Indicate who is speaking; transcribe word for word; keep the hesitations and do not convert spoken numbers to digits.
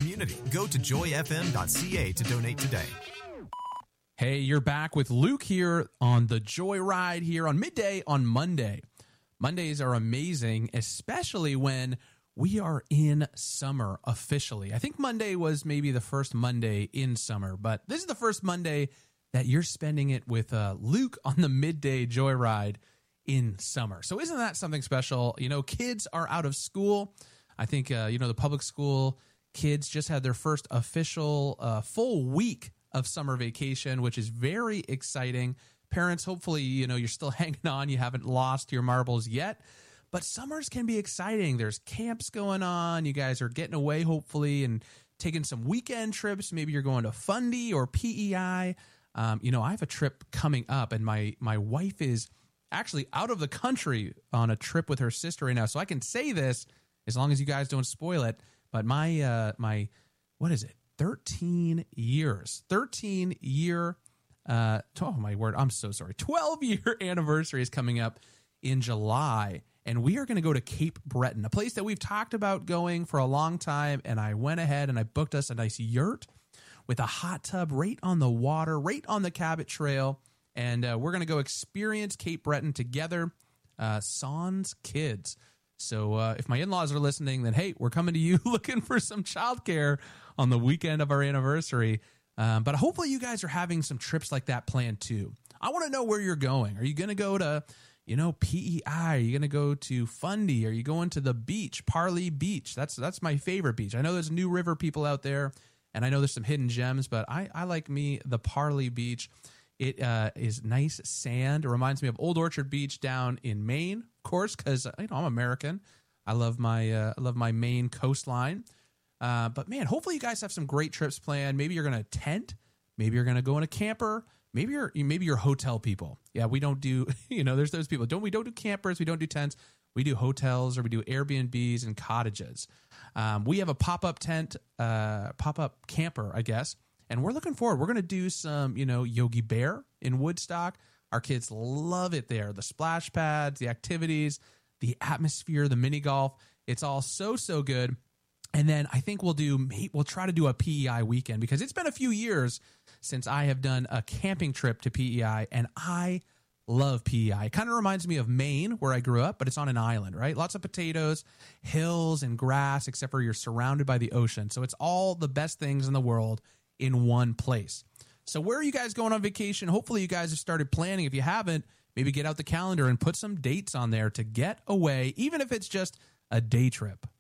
Speaker 1: community. Go to joy f m dot c a to donate today.
Speaker 2: Hey, you're back with Luke here on the Joyride here on midday on Monday. Mondays are amazing, especially when we are in summer officially. I think Monday was maybe the first Monday in summer, but this is the first Monday that you're spending it with uh, Luke on the midday Joyride in summer. So isn't that something special? You know, kids are out of school. I think, uh, you know, the public school kids just had their first official uh, full week of summer vacation, which is very exciting. Parents, hopefully, you know, you're still hanging on. You haven't lost your marbles yet. But summers can be exciting. There's camps going on. You guys are getting away, hopefully, and taking some weekend trips. Maybe you're going to Fundy or P E I. Um, you know, I have a trip coming up, and my my wife is actually out of the country on a trip with her sister right now. So I can say this as long as you guys don't spoil it. But my uh, my what is it? thirteen years, thirteen year, uh, oh my word, I'm so sorry. twelve year anniversary is coming up in July, and we are going to go to Cape Breton, a place that we've talked about going for a long time. And I went ahead and I booked us a nice yurt with a hot tub right on the water, right on the Cabot Trail. And uh, we're going to go experience Cape Breton together, uh, Sans Kids. So uh, if my in-laws are listening, then hey, we're coming to you looking for some childcare on the weekend of our anniversary. Um, but hopefully you guys are having some trips like that planned too. I want to know where you're going. Are you going to go to, you know, P E I? Are you going to go to Fundy? Are you going to the beach, Parley Beach? That's that's my favorite beach. I know there's New River people out there, and I know there's some hidden gems, but I, I like me the Parley Beach. It uh, is nice sand. It reminds me of Old Orchard Beach down in Maine, of course, because you know I'm American. I love my uh, I love my Maine coastline. Uh, but man, hopefully you guys have some great trips planned. Maybe you're going to tent. Maybe you're going to go in a camper. Maybe you're maybe you're hotel people. Yeah, we don't do you know there's those people. Don't we don't do campers. We don't do tents. We do hotels or we do Airbnbs and cottages. Um, we have a pop up tent, uh, pop up camper, I guess. And we're looking forward. We're going to do some, you know, Yogi Bear in Woodstock. Our kids love it there. The splash pads, the activities, the atmosphere, the mini golf. It's all so, so good. And then I think we'll do, we'll try to do a P E I weekend because it's been a few years since I have done a camping trip to P E I. And I love P E I. It kind of reminds me of Maine, where I grew up, but it's on an island, right? Lots of potatoes, hills, and grass, except for you're surrounded by the ocean. So it's all the best things in the world in one place. So where are you guys going on vacation? Hopefully you guys have started planning. If you haven't, maybe get out the calendar and put some dates on there to get away, even if it's just a day trip.